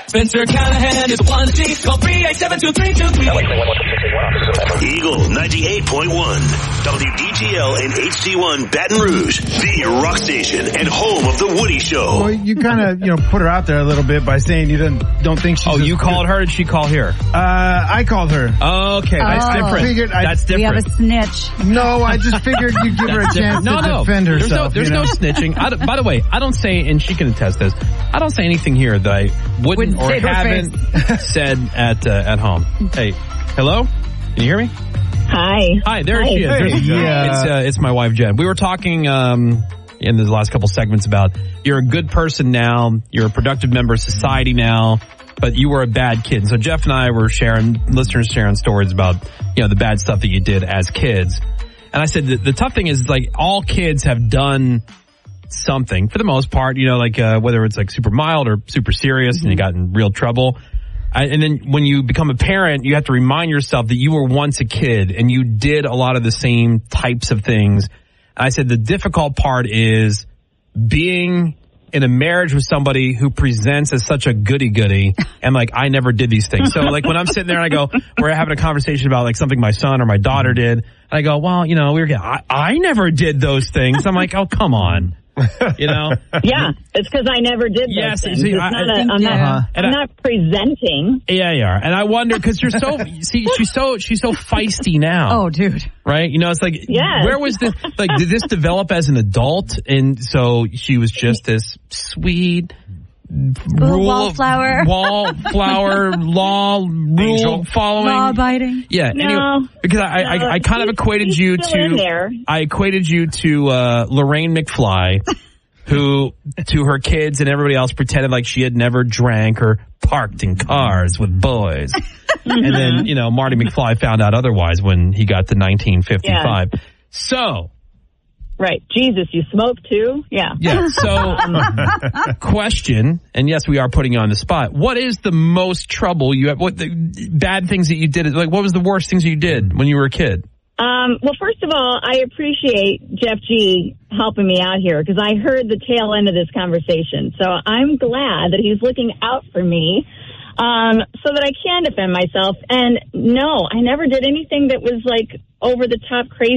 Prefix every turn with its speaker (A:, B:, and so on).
A: Spencer Callahan is 1T. Call 387-2323.
B: Eagle 98.1. WDGL and HD1 Baton Rouge. The rock station and home of The Woody Show.
C: Well, you kind of, put her out there a little bit by saying you don't think she's...
D: Oh, you called her? Did she call here?
C: I called her.
D: Okay, that's different. That's different.
E: We have a snitch.
C: No, I just figured you'd give her a chance to defend herself.
D: There's no snitching. By the way, I don't say, and she can attest this, I don't say anything here that I wouldn't or haven't said at home. Hey, hello? Can you hear me?
F: Hi,
D: there she is. It's my wife, Jen. We were talking in the last couple segments about you're a good person now, you're a productive member of society now, but you were a bad kid. So Jeff and I were listeners sharing stories about, the bad stuff that you did as kids. And I said the tough thing is, like, all kids have done something for the most part, whether it's like super mild or super serious and you got in real trouble. And then when you become a parent, you have to remind yourself that you were once a kid and you did a lot of the same types of things. And I said the difficult part is being in a marriage with somebody who presents as such a goody-goody and like, I never did these things. So like when I'm sitting there and I go, we're having a conversation about like something my son or my daughter did. And I go, well, I never did those things. I'm like, oh, come on.
F: Yeah, it's because I never did those things.
D: See,
F: I'm not presenting.
D: Yeah, you are. And I wonder, because you're so, she's so feisty now.
E: Oh, dude.
D: Right? It's like, where was this, like, did this develop as an adult? And so she was just this sweet,
E: wallflower,
D: rule following,
E: law abiding.
D: Yeah.
F: No,
D: anyway, because I kind of equated you to Lorraine McFly, who to her kids and everybody else pretended like she had never drank or parked in cars with boys. And then, Marty McFly found out otherwise when he got to 1955. Yeah. So.
F: Right. Jesus, you smoke too? Yeah.
D: Yeah. So, question, and yes, we are putting you on the spot. What is the most trouble you have? What the bad things that you did? Like, what was the worst things you did when you were a kid?
F: Well, first of all, I appreciate Jeff G helping me out here because I heard the tail end of this conversation. So I'm glad that he's looking out for me so that I can defend myself. And no, I never did anything that was like over the top crazy.